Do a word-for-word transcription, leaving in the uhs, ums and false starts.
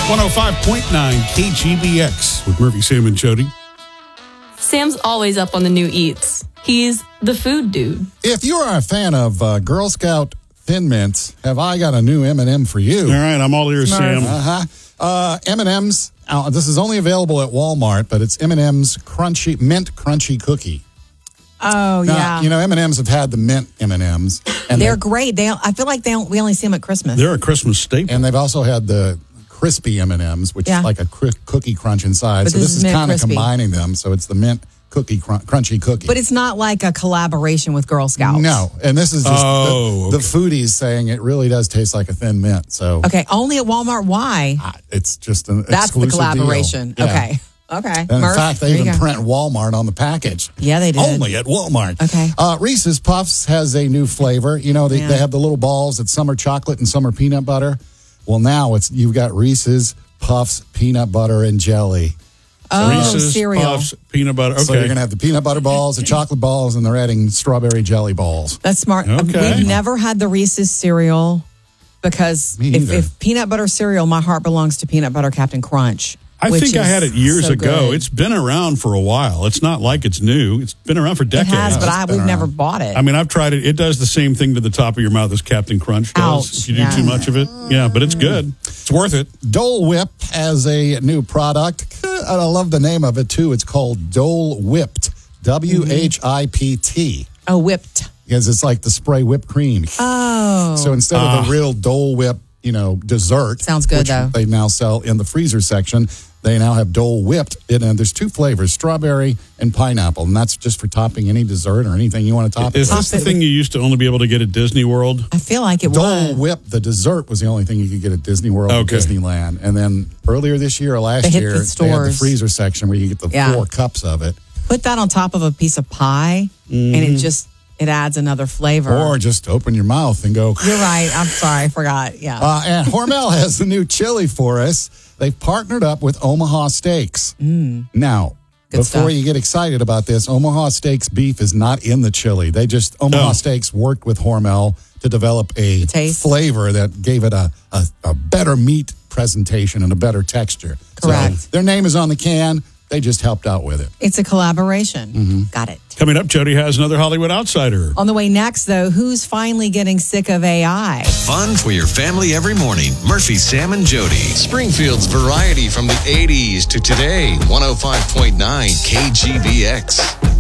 one oh five point nine K G B X with Murphy, Sam, and Jody. Sam's always up on the new eats. He's the food dude. If you are a fan of uh, Girl Scout Thin Mints, have I got a new M and M for you? All right, I'm all ears, Sam. Uh-huh. Uh, M and M's, uh, this is only available at Walmart, but it's M and M's Crunchy Mint Crunchy Cookie. Oh, now, yeah. You know, M and M's have had the mint M and M's. And They're great. They, I feel like they don't, we only see them at Christmas. They're a Christmas staple. And they've also had the crispy M and M's, which Yeah. is like a cr- cookie crunch inside. But so this this is is mint kind of crispy. combining them. So it's the mint cookie crun- crunchy cookie. But it's not like a collaboration with Girl Scouts. No, and this is just Oh, the, okay. the foodies saying it really does taste like a thin mint. So Okay, only at Walmart. Why? uh, it's just an That's the exclusive collaboration. deal. Yeah. Okay. Okay. And in Murph, fact, they there you even go. print Walmart on the package. Yeah, they did. Only at Walmart. Okay. Uh, Reese's Puffs has a new flavor. You know, they, Yeah. they have the little balls that some are chocolate and some are peanut butter. Well, now it's you've got Reese's Puffs peanut butter and jelly. Oh, Reese's cereal. Puffs, peanut butter. Okay. So you're going to have the peanut butter balls, the chocolate balls, and they're adding strawberry jelly balls. That's smart. Okay. We've never had the Reese's cereal because Me if, either. if peanut butter cereal, my heart belongs to peanut butter Captain Crunch. I which think I is had it years so ago. good. It's been around for a while. It's not like it's new. It's been around for It decades. has, but it's I, been we've never around. bought it. I mean, I've tried it. It does the same thing to the top of your mouth as Captain Crunch does. Ouch, If you do yeah. too much of it. Yeah, but it's good. It's worth it. Dole Whip has a new product. I love the name of it, too. It's called Dole Whipped. W H I P T. oh, whipped. Because it's like the spray whipped cream. Oh. So instead of the real Dole Whip, you know, dessert. Sounds good, which though. They now sell in the freezer section. They now have Dole Whipped. And uh, there's two flavors, strawberry and pineapple. And that's just for topping any dessert or anything you want to top it Is with. this the thing you used to only be able to get at Disney World? I feel like it Dole was. Whip, the dessert, was the only thing you could get at Disney World Okay. and Disneyland. And then earlier this year or last They hit year, the they had the stores. freezer section where you get the Yeah. four cups of it. Put that on top of a piece of pie, and it just it adds another flavor. Or just open your mouth and go. You're right. I'm sorry. I forgot. Yeah. Uh, and Hormel has a new chili for us. They've partnered up with Omaha Steaks. Mm. Now, Good before stuff. you get excited about this, Omaha Steaks beef is not in the chili. They just, Omaha Oh. Steaks worked with Hormel to develop a taste. flavor that gave it a, a, a better meat presentation and a better texture. Correct. So their name is on the can. They just helped out with it. It's a collaboration. Got it. Coming up, Jody has another Hollywood Outsider. On the way next, though, who's finally getting sick of A I? Fun for your family every morning. Murphy, Sam, and Jody. Springfield's variety from the eighties to today. one oh five point nine K G B X.